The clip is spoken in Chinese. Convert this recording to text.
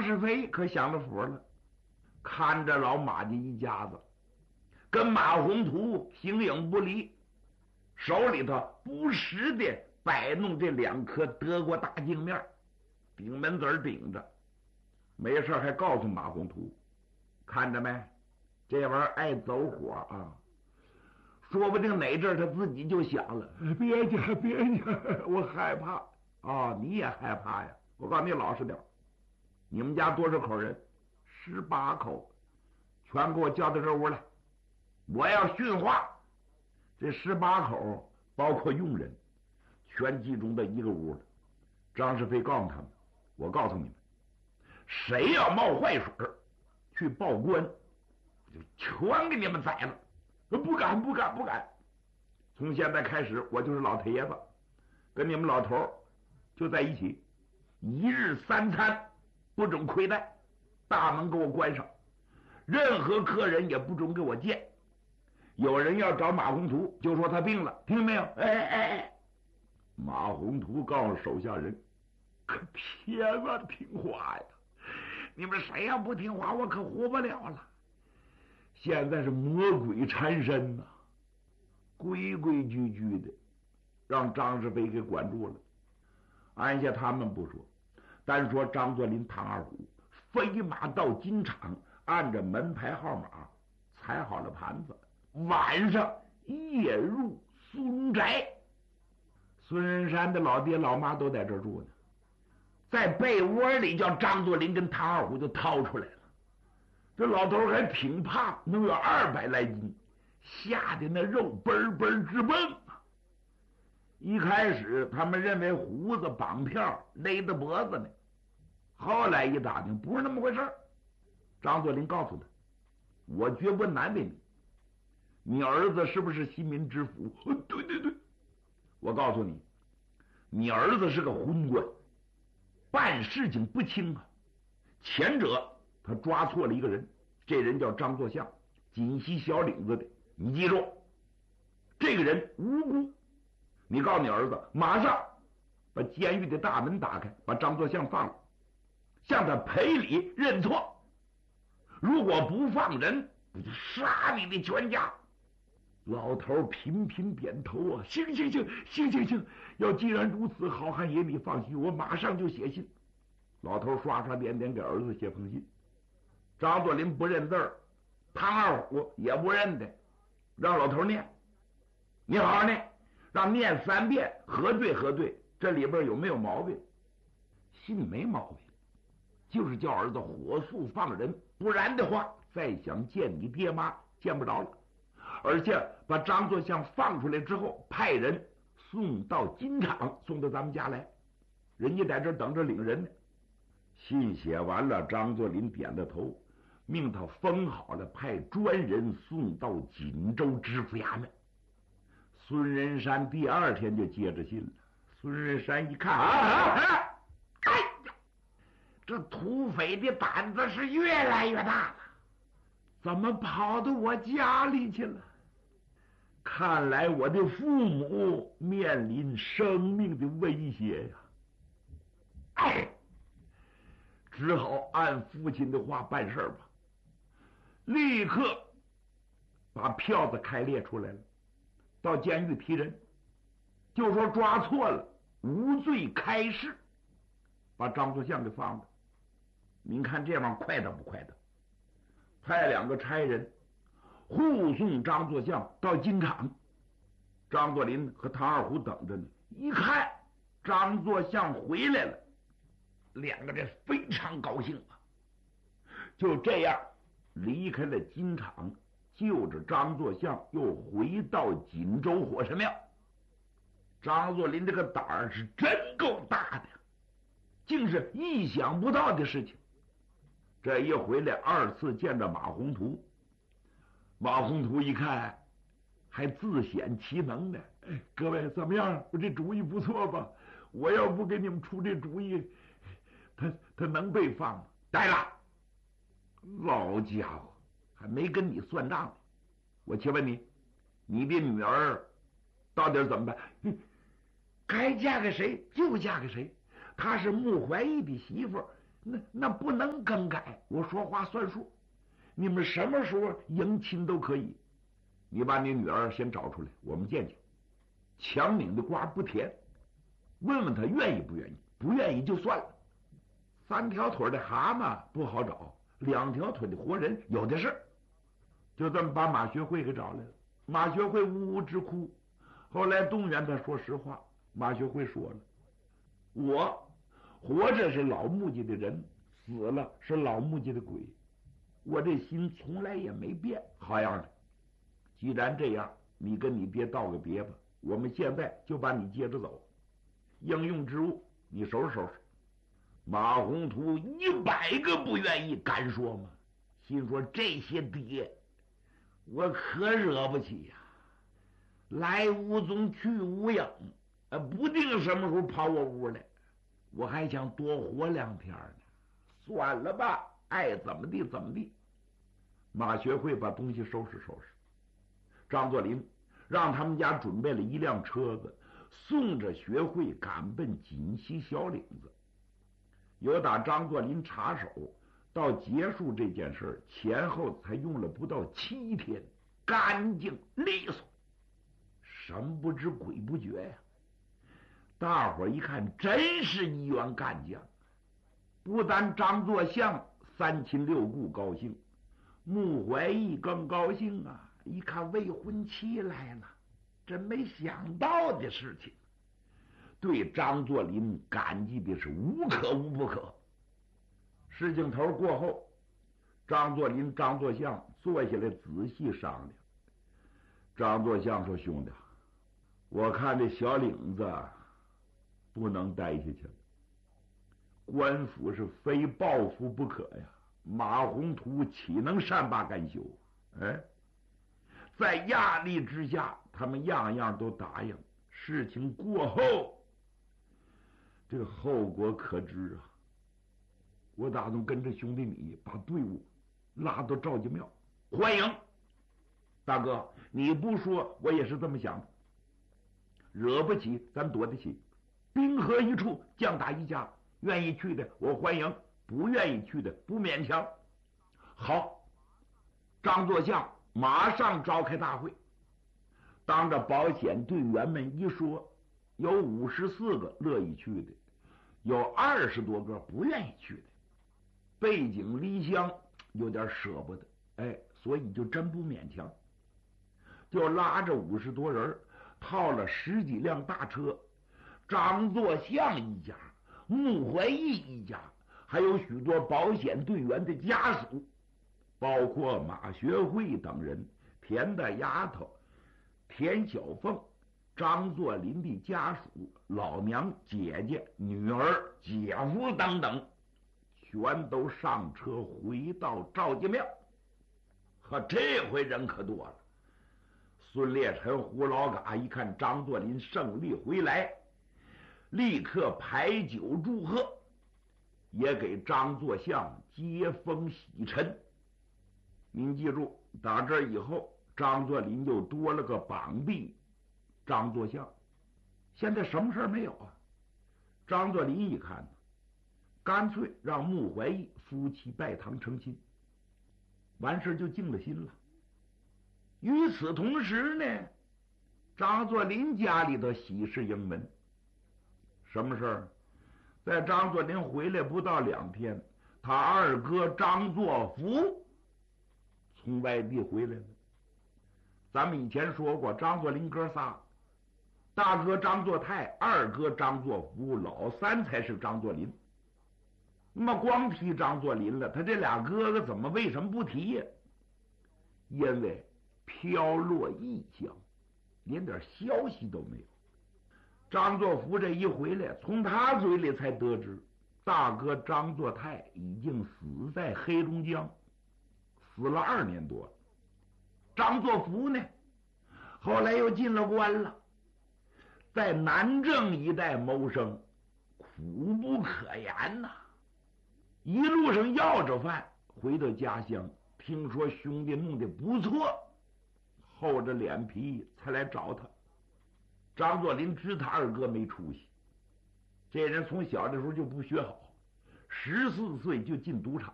世飞可享了福了，看着老马家一家子跟马宏图形影不离，手里头不时的摆弄这2颗德国大镜面，顶门子顶着，没事还告诉马宏图，看着没，这玩意儿爱走火啊，说不定哪阵他自己就想了，别介，我害怕啊！你也害怕呀？我告诉你老实点，你们家多少口人？18口，全给我叫到这屋来，我要训话。这18口包括佣人，全集中到一个屋了。张世飞告诉他们，我告诉你们，谁要冒坏水去报官，就全给你们宰了。不敢！从现在开始，我就是老太爷子，跟你们老头就在一起，1日3餐不准亏待，大门给我关上，任何客人也不准给我见。有人要找马宏图，就说他病了，听见没有？哎！马宏图告诉手下人，可千万听话呀！你们谁要不听话，我可活不了了。现在是魔鬼缠身呐，规规矩矩的让张世飞给管住了。按下他们不说，单说张作霖、唐二虎飞马到金场，按着门牌号码踩好了盘子，晚上夜入孙宅。孙仁山的老爹老妈都在这儿住呢，在被窝里叫张作霖跟唐二虎就掏出来了。这老头还挺胖，能有200来斤，吓得那肉嘣嘣直蹦啊！一开始他们认为胡子绑票勒到脖子呢，后来一打听不是那么回事。张作霖告诉他，我绝不难为你，你儿子是不是西民知府？对，我告诉你，你儿子是个昏官，办事情不清啊。前者他抓错了一个人，这人叫张作相，锦西小领子的，你记住，这个人无辜。你告诉你儿子，马上把监狱的大门打开，把张作相放了，向他赔礼认错。如果不放人，我就杀你的全家。老头频频点头啊，行，要既然如此，好汉爷你放心，我马上就写信。老头刷刷点点给儿子写封信。张作霖不认字儿，唐二虎也不认得，让老头念，你好好念，让念3遍，核对，这里边有没有毛病？信没毛病，就是叫儿子火速放人，不然的话，再想见你爹妈见不着了。而且把张作相放出来之后，派人送到金场，送到咱们家来，人家在这等着领人呢。信写完了，张作霖点了头，命他封好了，派专人送到锦州知府衙门。孙仁山第2天就接着信了。孙仁山一看哎呀，这土匪的胆子是越来越大了，怎么跑到我家里去了？看来我的父母面临生命的威胁呀！只好按父亲的话办事吧。立刻把票子开列出来了，到监狱提人，就说抓错了，无罪开释，把张作相给放了。您看这玩意儿快得不快的？派2个差人护送张作相到金场，张作霖和唐二虎等着呢。一看张作相回来了，2个人非常高兴啊。就这样离开了金场，就着张作相又回到锦州火神庙。张作霖这个胆儿是真够大的，竟是意想不到的事情。这一回来2次见着马宏图，马宏图一看还自显其能呢。各位怎么样？我这主意不错吧？我要不给你们出这主意，他能被放吗？呆了，老家伙，还没跟你算账呢。我且问你，你的女儿到底怎么办？该嫁给谁就嫁给谁，她是穆怀义的媳妇， 那不能更改，我说话算数。你们什么时候迎亲都可以。你把你女儿先找出来，我们见见。强拧的瓜不甜，问问他愿意不愿意，不愿意就算了。3条腿的蛤蟆不好找，2条腿的活人有的是。就这么把马学会给找来了。马学会呜呜直哭，后来动员他说实话。马学会说了：“我活着是老木匠的人，死了是老木匠的鬼，我这心从来也没变，好样的！既然这样，你跟你爹道个别吧，我们现在就把你接着走。应用之物你收拾收拾。”马宏图100个不愿意，敢说吗？心说这些爹我可惹不起呀，来无踪去无影，不定什么时候跑我屋来，我还想多活2天呢。算了吧，爱怎么地怎么地。马学会把东西收拾收拾。张作霖让他们家准备了1辆车子，送着学会赶奔锦西小岭子。由打张作霖插手到结束这件事前后才用了不到7天，干净利索，神不知鬼不觉呀。大伙一看，真是一员干将。不但张作相3亲6故高兴，穆怀义更高兴啊！一看未婚妻来了，真没想到的事情，对张作霖感激的是无可无不可。事情头过后，张作霖、张作相坐下来仔细商量。张作相说：“兄弟，我看这小岭子不能待下去了，官府是非报复不可呀。马宏图岂能善罢甘休？在压力之下，他们样样都答应。事情过后，这个后果可知啊！我打算跟着兄弟你把队伍拉到赵家庙欢迎。大哥，你不说我也是这么想的。惹不起咱躲得起，兵合一处，将打一家。愿意去的我欢迎，不愿意去的不勉强。”好，张作相马上召开大会，当着保险队员们一说，有54个乐意去的，有20多个不愿意去的。背井离乡，有点舍不得，所以就真不勉强，就拉着50多人，套了10几辆大车，张作相一家，穆怀义一家，还有许多保险队员的家属，包括马学会等人，田大丫头、田小凤、张作霖的家属、老娘、姐姐、女儿、姐夫等等，全都上车回到赵家庙。呵，这回人可多了。孙烈臣、胡老嘎一看张作霖胜利回来，立刻排酒祝贺，也给张作相接风洗尘。您记住，打这以后，张作霖又多了个绑臂张作相。现在什么事没有啊？张作霖一看，干脆让穆怀义夫妻拜堂成亲，完事就静了心了。与此同时呢，张作霖家里头喜事迎门。什么事儿？在张作霖回来不到2天，他二哥张作福从外地回来了。咱们以前说过，张作霖哥仨，大哥张作泰，二哥张作福，老三才是张作霖。那么光提张作霖了，他这俩哥哥怎么为什么不提呀？因为飘落异乡，连点消息都没有。张作福这一回来，从他嘴里才得知，大哥张作泰已经死在黑龙江，死了2年多了。张作福呢，后来又进了关了，在南郑一带谋生，苦不可言呐。一路上要着饭，回到家乡，听说兄弟弄得不错，厚着脸皮才来找他。张作霖知他二哥没出息，这人从小的时候就不学好， 14岁就进赌场，